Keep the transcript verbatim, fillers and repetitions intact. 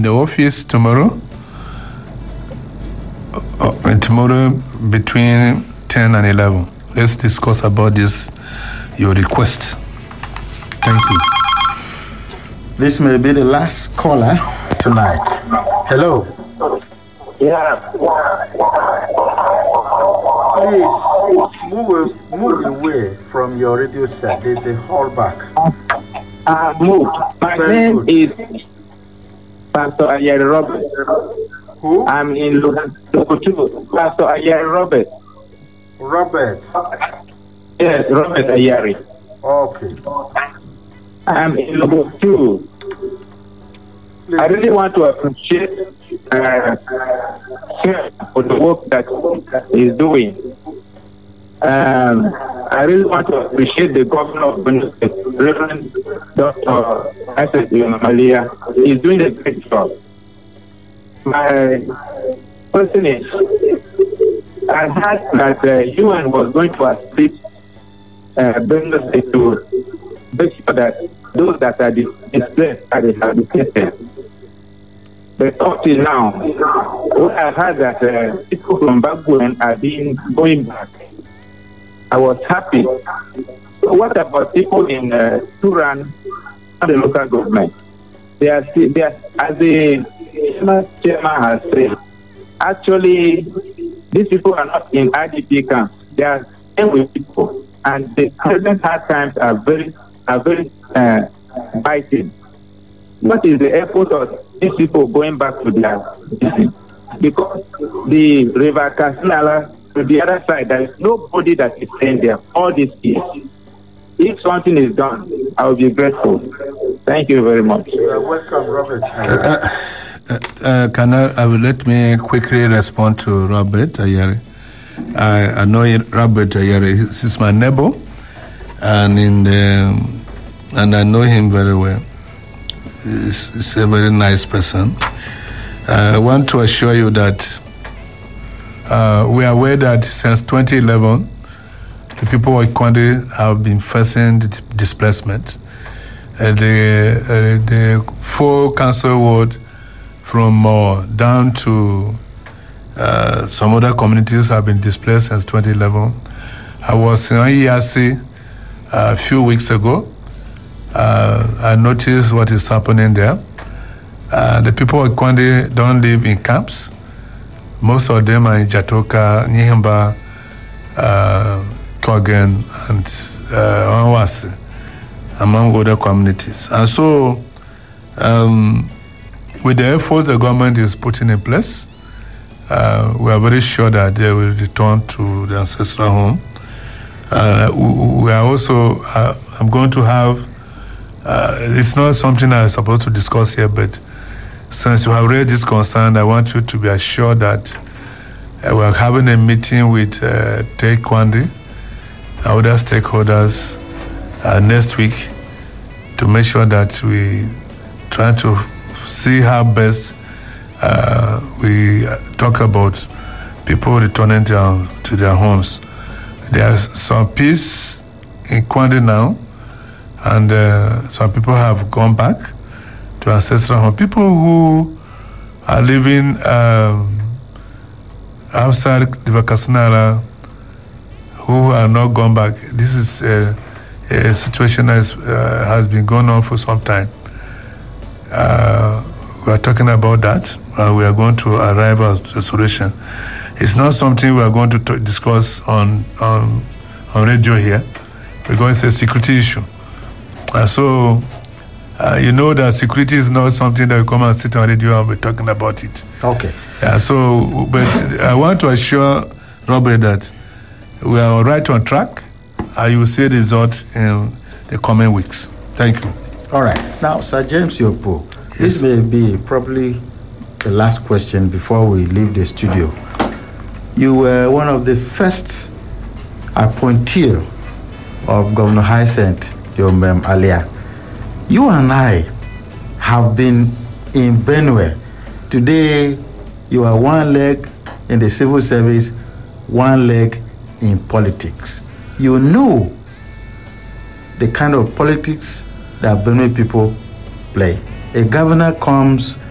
in the office tomorrow. Uh, tomorrow between ten and eleven. Let's discuss about this, your request. Thank you. This may be the last caller tonight. Hello. Yeah. Please move move away from your radio set. There's a hallback. Uh, move. My Very name good. is Pastor Ayari Robert. Who? I'm in Lokotu. Pastor Ayari Robert. Robert. Yes, Robert Ayari. Okay. I'm in Lokotu. Please. I really want to appreciate uh, for the work that he's doing. Um, I really want to appreciate the governor of Benue State, Reverend Doctor Isaac Malia. He's doing a great job. My question is, I heard that the uh, U N was going to assist uh, Benue State to make sure that those that are displaced are rehabilitated. But up till now, I heard that uh, people from Baguen are being going back. I was happy. So what about people in uh, Turan, the local government? They are still, they are, as the chairman has said, actually, these people are not in I D P camps. They are staying with people, and the present hard times are very, are very uh, biting. What is the effort of these people going back to their business? Because the river Kasinala, to the other side, there is nobody that is staying there all these years. If something is done, I will be grateful. Thank you very much. You are welcome, Robert. Uh, uh, uh, can I, I will let me quickly respond to Robert Ayari. I, I know Robert Ayari. He's my neighbor, and in the, and I know him very well. He's, he's a very nice person. Uh, I want to assure you that uh, we are aware that since twenty eleven, the people of Kwande have been facing displacement. Uh, the, uh, the full council ward from uh, down to uh, some other communities have been displaced since twenty eleven. I was in I E R C uh, a few weeks ago. Uh, I noticed what is happening there. Uh, the people of Kwande don't live in camps. Most of them are in Jatoka, Nihimba, uh, Kogen, and uh, Anwasi, among other communities. And so, um, with the effort the government is putting in place, uh, we are very sure that they will return to the ancestral home. Uh, we, we are also, uh, I'm going to have, uh, it's not something I'm supposed to discuss here, but since you have raised this concern, I want you to be assured that uh, we're having a meeting with uh, Take Kwande, other stakeholders uh, next week to make sure that we try to see how best uh, we talk about people returning to, to their homes. There's some peace in Kwande now, and uh, some people have gone back to ancestral home. People who are living um, outside River Kasinala, who are not gone back, this is a, a situation that is, uh, has been going on for some time. Uh, we are talking about that, and we are going to arrive at a solution. It's not something we are going to t- discuss on, on on radio here, because it's a security issue. And so, uh, you know that security is not something that we come and sit on radio and we're talking about it. Okay. Yeah, so, but I want to assure Robert that we are right on track, and you will see the result in the coming weeks. Thank you. All right. Now, Sir James Yopo, yes. This may be probably the last question before we leave the studio. You were one of the first appointee of Governor Hyacinth Yomem Alia. You and I have been in Benue. Today, you are one leg in the civil service, one leg in politics. You know the kind of politics that Benue people play. A governor comes